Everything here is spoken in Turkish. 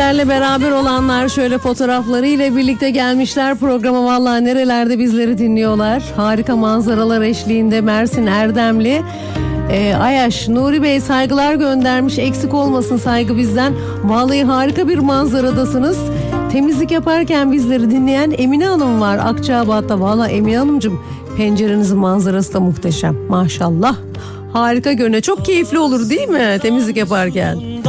bizlerle beraber olanlar şöyle fotoğraflarıyla birlikte gelmişler programa. Vallahi nerelerde bizleri dinliyorlar. Harika manzaralar eşliğinde Mersin Erdemli. Ayaş Nuri Bey saygılar göndermiş, eksik olmasın saygı bizden. Vallahi harika bir manzaradasınız. Temizlik yaparken bizleri dinleyen Emine Hanım var Akçabat'ta. Vallahi Emine Hanımcığım, pencerenizin manzarası da muhteşem maşallah. Harika görünüyor, çok keyifli olur değil mi temizlik yaparken?